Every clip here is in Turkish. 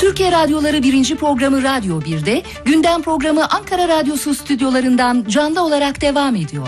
Türkiye Radyoları 1. programı Radyo 1'de, gündem programı Ankara Radyosu stüdyolarından canlı olarak devam ediyor.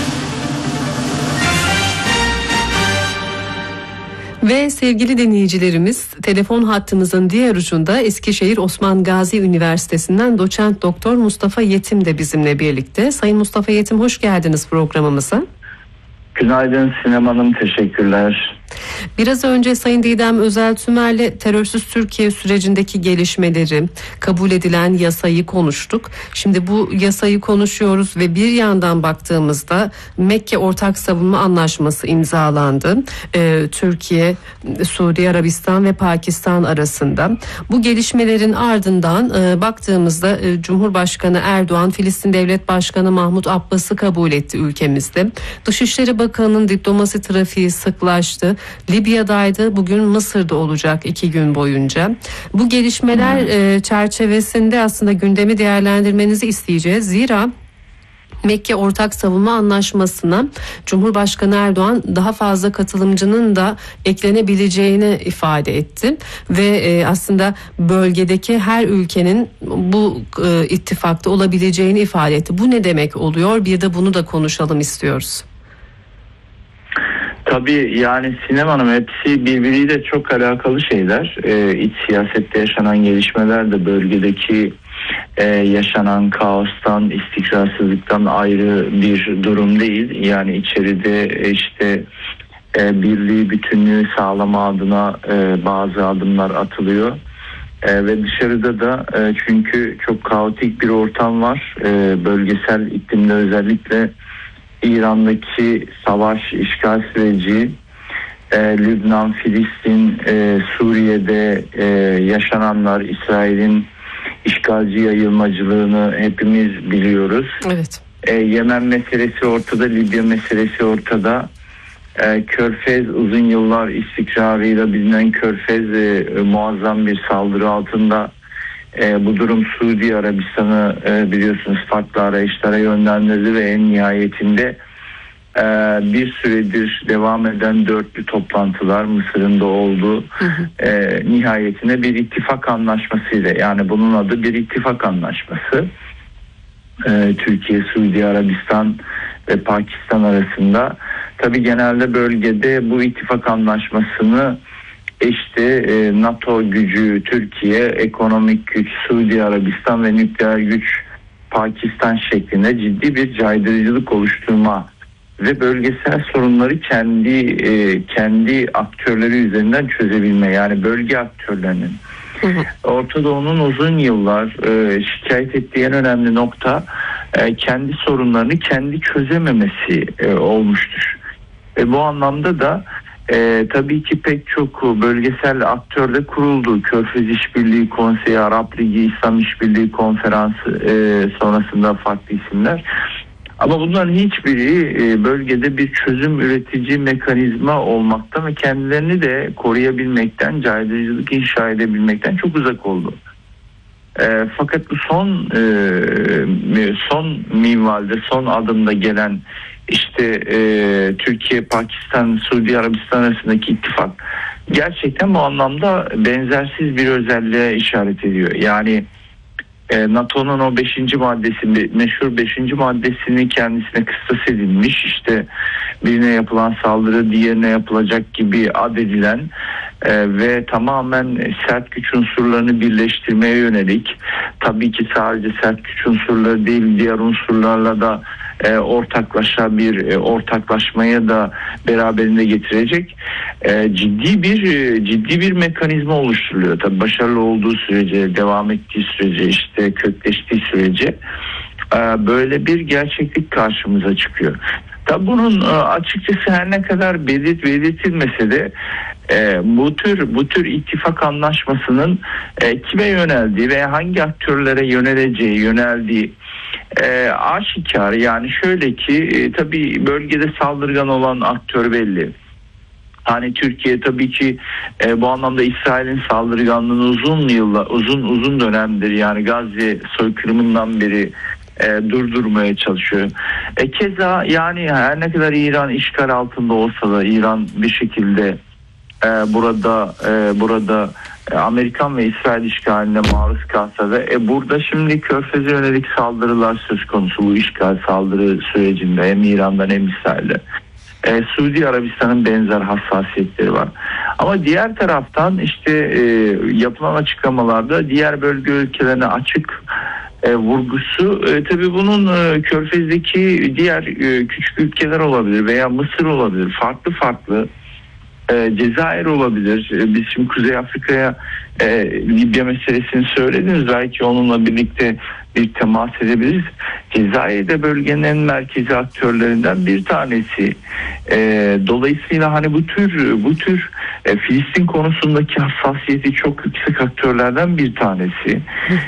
Ve sevgili dinleyicilerimiz, telefon hattımızın diğer ucunda Eskişehir Osman Gazi Üniversitesi'nden doçent doktor Mustafa Yetim de bizimle birlikte. Sayın Mustafa Yetim, hoş geldiniz programımıza. Günaydın Sinem Hanım, teşekkürler. Biraz önce Sayın Didem Özel Tümer'le terörsüz Türkiye sürecindeki gelişmeleri, kabul edilen yasayı konuştuk. Şimdi bu yasayı konuşuyoruz ve bir yandan baktığımızda Mekke Ortak Savunma Anlaşması imzalandı. Türkiye, Suudi Arabistan ve Pakistan arasında. Bu gelişmelerin ardından baktığımızda Cumhurbaşkanı Erdoğan, Filistin Devlet Başkanı Mahmut Abbas'ı kabul etti ülkemizde. Dışişleri Bakanı'nın diplomasi trafiği sıklaştı. Libya'daydı, bugün Mısır'da olacak 2 gün boyunca. Bu gelişmeler çerçevesinde aslında gündemi değerlendirmenizi isteyeceğiz. Zira Mekke Ortak Savunma Anlaşması'na Cumhurbaşkanı Erdoğan daha fazla katılımcının da eklenebileceğini ifade etti ve aslında bölgedeki her ülkenin bu ittifakta olabileceğini ifade etti. Bu ne demek oluyor? Bir de bunu da konuşalım istiyoruz. Tabii yani Sinem Hanım, hepsi birbiriyle çok alakalı şeyler. İç siyasette yaşanan gelişmeler de bölgedeki yaşanan kaostan, istikrarsızlıktan ayrı bir durum değil. Yani içeride işte birliği, bütünlüğü sağlama adına bazı adımlar atılıyor. Ve dışarıda da çünkü çok kaotik bir ortam var. Bölgesel iklimde özellikle İran'daki savaş, işgal süreci, Lübnan, Filistin, Suriye'de yaşananlar, İsrail'in işgalci yayılmacılığını hepimiz biliyoruz. Evet. Yemen meselesi ortada, Libya meselesi ortada. Körfez, uzun yıllar istikrarıyla bilinen Körfez muazzam bir saldırı altında. Bu durum Suudi Arabistan'ı biliyorsunuz farklı arayışlara yönlendirdi ve en nihayetinde bir süredir devam eden dörtlü toplantılar, Mısır'ın da olduğu nihayetinde bir ittifak anlaşmasıyla, yani bunun adı bir ittifak anlaşması, Türkiye, Suudi Arabistan ve Pakistan arasında. Tabii genelde bölgede bu ittifak anlaşmasını işte NATO gücü Türkiye, ekonomik güç Suudi Arabistan ve nükleer güç Pakistan şeklinde ciddi bir caydırıcılık oluşturma ve bölgesel sorunları kendi aktörleri üzerinden çözebilme, yani bölge aktörlerinin. Orta Doğu'nun uzun yıllar şikayet ettiği en önemli nokta kendi sorunlarını kendi çözememesi olmuştur. Bu anlamda da tabii ki pek çok bölgesel aktörle kuruldu. Körfez İşbirliği Konseyi, Arap Ligi, İslam İşbirliği Konferansı, sonrasında farklı isimler. Ama bunların hiçbiri bölgede bir çözüm üretici mekanizma olmaktan ve kendilerini de koruyabilmekten, caydırıcılık inşa edebilmekten çok uzak oldu. Fakat bu son minvalde, son adımda gelen işte Türkiye, Pakistan, Suudi Arabistan arasındaki ittifak gerçekten bu anlamda benzersiz bir özelliğe işaret ediyor. Yani NATO'nun o 5. maddesi, meşhur 5. maddesini kendisine kıstas edilmiş, işte birine yapılan saldırı diğerine yapılacak gibi adedilen ve tamamen sert güç unsurlarını birleştirmeye yönelik, tabii ki sadece sert güç unsurları değil, diğer unsurlarla da ortaklaşmaya da beraberinde getirecek ciddi bir mekanizma oluşturuluyor. Tabii başarılı olduğu sürece, devam ettiği sürece, işte kökleştiği sürece böyle bir gerçeklik karşımıza çıkıyor. Tabii bunun açıkçası her ne kadar belirtilmesi de bu tür ittifak anlaşmasının kime yöneldiği veya hangi aktörlere yöneldiği aşikar. Yani şöyle ki tabii bölgede saldırgan olan aktör belli. Hani Türkiye tabii ki bu anlamda İsrail'in saldırganlığını uzun dönemdir, yani Gazze soykırımından beri durdurmaya çalışıyor. Keza yani her ne kadar İran işgal altında olsa da İran bir şekilde burada Amerikan ve İsrail işgaline maruz kalsa da burada şimdi Körfez'e yönelik saldırılar söz konusu bu işgal saldırı sürecinde hem İran'dan hem İsrail'de. Suudi Arabistan'ın benzer hassasiyetleri var. Ama diğer taraftan işte yapılan açıklamalarda diğer bölge ülkelerine açık vurgusu tabii bunun Körfez'deki diğer küçük ülkeler olabilir veya Mısır olabilir, farklı Cezayir olabilir. Biz şimdi Kuzey Afrika'ya Libya meselesini söylediniz, belki onunla birlikte bir temas edebiliriz. Cezayir de bölgenin en merkezi aktörlerinden bir tanesi. Dolayısıyla hani bu tür Filistin konusundaki hassasiyeti çok yüksek aktörlerden bir tanesi.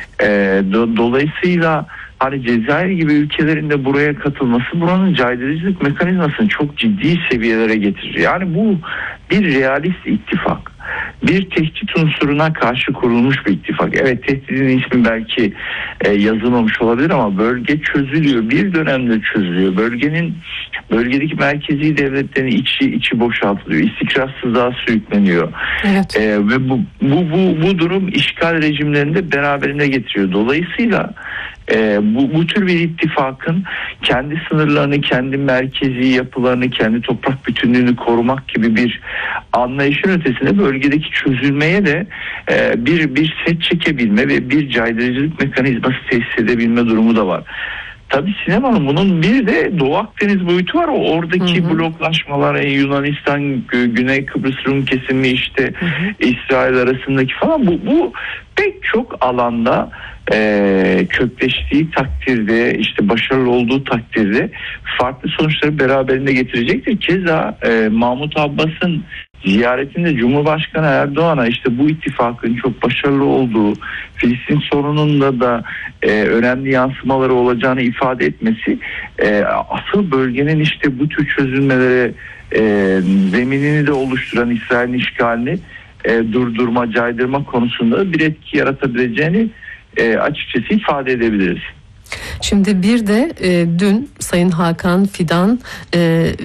Dolayısıyla hani Cezayir gibi ülkelerin de buraya katılması buranın caydırıcılık mekanizmasını çok ciddi seviyelere getirir. Yani bu bir realist ittifak. Bir tehdit unsuruna karşı kurulmuş bir ittifak. Evet, tehditin ismi belki yazılmamış olabilir ama bölge çözülüyor. Bir dönemde çözülüyor. Bölgedeki merkezi devletlerin içi boşaltılıyor. İstikrarsızlığa sürükleniyor. Evet. Ve bu durum işgal rejimlerinde beraberinde getiriyor. Dolayısıyla bu tür bir ittifakın kendi sınırlarını, kendi merkezi yapılarını, kendi toprak bütünlüğünü korumak gibi bir anlayışın ötesinde bölgedeki çözülmeye de bir set çekebilme ve bir caydırıcılık mekanizması tesis edebilme durumu da var. Tabii sinemanın bunun bir de Doğu Akdeniz boyutu var. Oradaki bloklaşmalar, Yunanistan, Güney Kıbrıs Rum kesimi, işte İsrail arasındaki falan bu pek çok alanda kökleştiği takdirde, işte başarılı olduğu takdirde farklı sonuçları beraberinde getirecektir. Keza Mahmut Abbas'ın ziyaretinde Cumhurbaşkanı Erdoğan'a işte bu ittifakın çok başarılı olduğu, Filistin sorununda da önemli yansımaları olacağını ifade etmesi asıl bölgenin işte bu tür çözülmelere zeminini de oluşturan İsrail'in işgalini durdurma, caydırma konusunda bir etki yaratabileceğini açıkçası ifade edebiliriz. Şimdi bir de dün Sayın Hakan Fidan